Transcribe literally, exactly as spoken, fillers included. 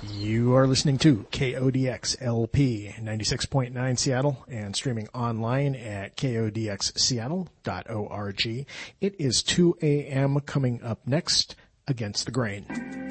You are listening to K O D X L P ninety-six point nine Seattle and streaming online at K O D X seattle dot org. It is two a.m. coming up next, Against the Grain.